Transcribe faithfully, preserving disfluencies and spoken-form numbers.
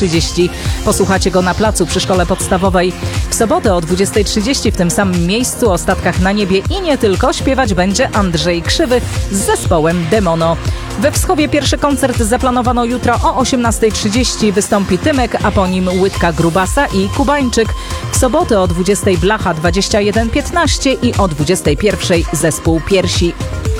trzydzieści. Posłuchacie go na placu przy szkole podstawowej. W sobotę o dwudziestej trzydzieści w tym samym miejscu o statkach na niebie i nie tylko śpiewać będzie Andrzej Krzywy z zespołem Demono. We Wschowie pierwszy koncert zaplanowano jutro o osiemnastej trzydzieści. Wystąpi Tymek, a po nim Łydka Grubasa i Kubańczyk. W sobotę o dwudziestej Blacha dwadzieścia jeden piętnaście i o dwudziestej pierwszej zespół Piersi.